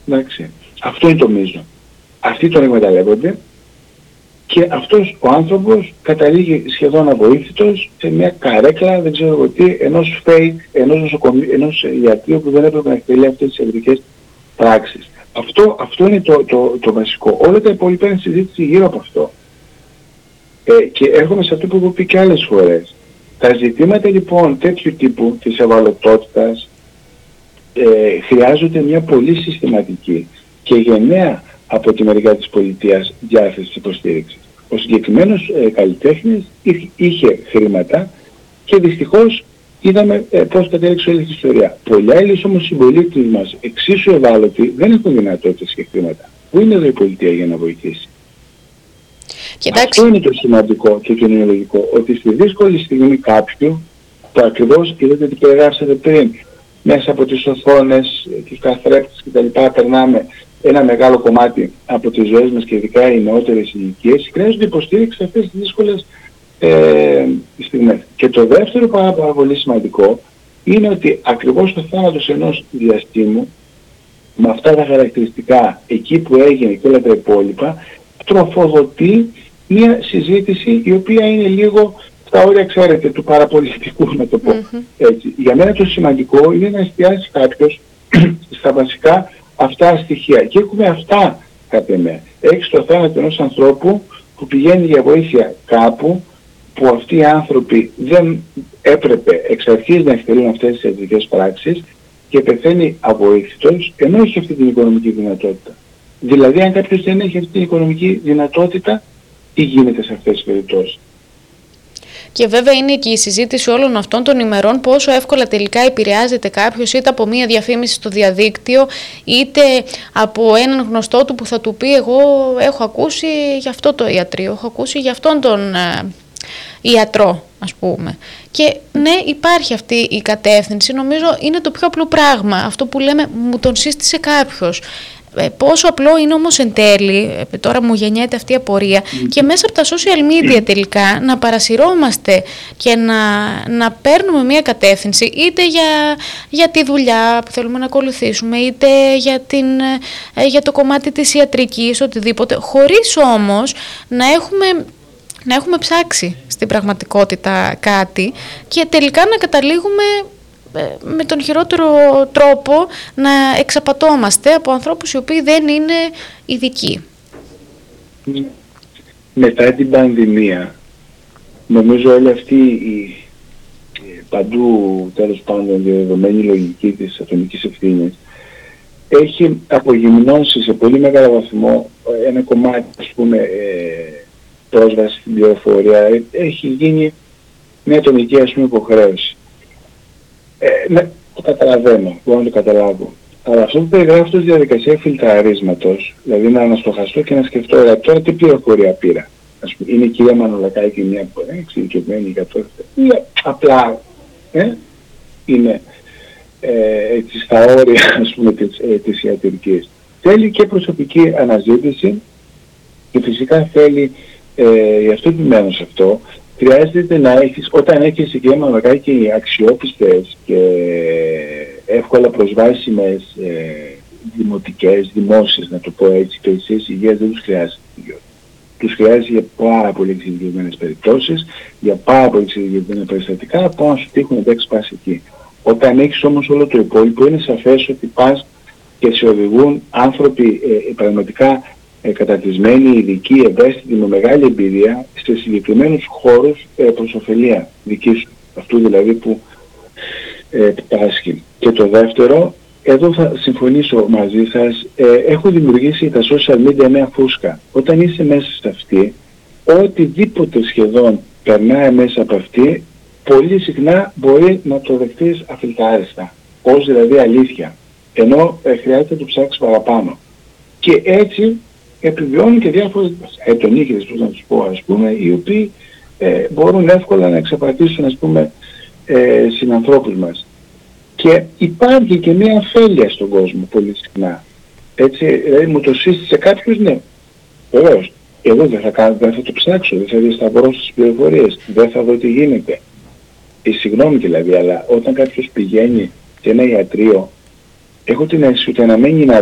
Εντάξει. Αυτό είναι το μείζον. Αυτοί τον εκμεταλλεύονται και αυτός ο άνθρωπος καταλήγει σχεδόν αβοήθητος σε μια καρέκλα, δεν ξέρω εγώ τι, ενός fake, ενός ιατρίου που δεν έπρεπε να εκτελεί αυτές τις ιατρικές πράξεις. Αυτό είναι το βασικό. Όλα τα υπόλοιπα είναι συζήτηση γύρω από αυτό. Και έρχομαι σε αυτό που έχω πει και άλλες φορές. Τα ζητήματα λοιπόν τέτοιου τύπου της ευαλωτότητας χρειάζονται μια πολύ συστηματική και γενναία από τη μεριά της πολιτείας διάθεση υποστήριξης. Ο συγκεκριμένος καλλιτέχνης είχε χρήματα και δυστυχώς είδαμε πώς κατέληξε όλη η ιστορία. Πολλοί άλλοι όμως συμπολίτες μας εξίσου ευάλωτοι δεν έχουν δυνατότητες και χρήματα. Πού είναι εδώ η πολιτεία για να βοηθήσει? Αυτό είναι το σημαντικό και το νεολογικό, ότι στη δύσκολη στιγμή κάποιου, το ακριβώς είδατε τι περιγράψατε πριν, μέσα από τις οθόνες, τους καθρέφτες κτλ. Περνάμε ένα μεγάλο κομμάτι από τις ζωές μας και ειδικά οι νεότερες ηλικίες, χρειάζονται υποστήριξη σε αυτές τις δύσκολες στιγμές. Και το δεύτερο πάρα πολύ σημαντικό είναι ότι ακριβώς το θάνατος ενός διαστήμου, με αυτά τα χαρακτηριστικά, εκεί που έγινε και όλα τα υπόλοιπα, τροφοδοτεί μια συζήτηση η οποία είναι λίγο στα όρια, ξέρετε, του παραπολιτικού, να το πω έτσι. Για μένα το σημαντικό είναι να εστιάσει κάποιος στα βασικά αυτά στοιχεία. Και έχουμε αυτά κατά με. Έχεις το θάνατο ενός ανθρώπου που πηγαίνει για βοήθεια κάπου που αυτοί οι άνθρωποι δεν έπρεπε εξ αρχής να εκτελούν αυτές τις ιατρικές πράξεις και πεθαίνει αβοήθητος ενώ έχει αυτή την οικονομική δυνατότητα. Δηλαδή αν κάποιος δεν έχει αυτή την οικονομική δυνατότητα, τι γίνεται σε αυτές τις περιπτώσεις? Και βέβαια είναι και η συζήτηση όλων αυτών των ημερών πόσο εύκολα τελικά επηρεάζεται κάποιος είτε από μία διαφήμιση στο διαδίκτυο είτε από έναν γνωστό του που θα του πει εγώ έχω ακούσει για αυτό το ιατρείο, έχω ακούσει για αυτόν τον ιατρό ας πούμε. Και ναι, υπάρχει αυτή η κατεύθυνση, νομίζω είναι το πιο απλό πράγμα, αυτό που λέμε μου τον σύστησε κάποιος. Πόσο απλό είναι όμως εν τέλει, τώρα μου γεννιέται αυτή η απορία, και μέσα από τα social media τελικά να παρασυρώμαστε και να παίρνουμε μια κατεύθυνση είτε για τη δουλειά που θέλουμε να ακολουθήσουμε είτε για το κομμάτι της ιατρικής, οτιδήποτε, χωρίς όμως να έχουμε ψάξει στην πραγματικότητα κάτι και τελικά να καταλήγουμε με τον χειρότερο τρόπο να εξαπατώμαστε από ανθρώπους οι οποίοι δεν είναι ειδικοί. Μετά την πανδημία, νομίζω όλη αυτή η παντού τέλος πάντων διαδεδομένη λογική της ατομικής ευθύνης έχει απογυμνώσει σε πολύ μεγάλο βαθμό ένα κομμάτι, ας πούμε, πρόσβαση στην πληροφορία. Έχει γίνει μια ατομική, ας πούμε, υποχρέωση. Ναι, το καταλαβαίνω, μπορώ να το καταλάβω. Αλλά αυτό που περιγράφω ως διαδικασία φιλτραρίσματος, δηλαδή να αναστοχαστώ και να σκεφτώ, τώρα τι πληροφορία πήρα. Ας πούμε, είναι η κυρία Μανολακάκη μια εξειδικευμένη για το ή απλά είναι έτσι, στα όρια, ας πούμε, της ιατρικής. Θέλει και προσωπική αναζήτηση και φυσικά θέλει, γι' αυτό επιμένω σε αυτό, χρειάζεται να έχεις, όταν έχεις η κυρία Μανολακάκη αξιόπιστες και εύκολα προσβάσιμες δημοτικές, δημόσιες, να το πω έτσι, υπηρεσίες υγείας, δεν τους χρειάζεται. Τους χρειάζεται για πάρα πολύ εξειδικευμένες περιπτώσεις, για πάρα πολύ εξειδικευμένα περιστατικά, που να σου τύχουν εντάξει πας εκεί. Όταν έχεις όμως όλο το υπόλοιπο, είναι σαφές ότι πας και σε οδηγούν άνθρωποι πραγματικά καταρτισμένοι, ειδικοί, ευαίσθητοι, με μεγάλη εμπειρία σε συγκεκριμένους χώρους προς ωφελία δική σου, αυτού δηλαδή που πάσχει. Και το δεύτερο, εδώ θα συμφωνήσω μαζί σας, έχω δημιουργήσει τα social media μια φούσκα. Όταν είσαι μέσα σε αυτή, οτιδήποτε σχεδόν περνάει μέσα από αυτή, πολύ συχνά μπορεί να το δεχτείς αφιλτάριστα, ως δηλαδή αλήθεια, ενώ χρειάζεται να το ψάξεις παραπάνω. Και έτσι επιβιώνουν και διάφορες ετονίκες, πώς να τους πω, ας πούμε, οι οποίοι μπορούν εύκολα να εξαπατήσουν, ας πούμε, συνανθρώπους μας. Και υπάρχει και μια αφέλεια στον κόσμο πολύ συχνά. Έτσι, δηλαδή μου το σύστησε κάποιος, ναι, βεβαίως. Εγώ δεν θα το ψάξω, δεν θα διασταυρώσω τις πληροφορίες, δεν θα δω τι γίνεται. Συγγνώμη δηλαδή, αλλά όταν κάποιος πηγαίνει σε ένα ιατρείο, έχω την αίσθηση ότι αναμένει να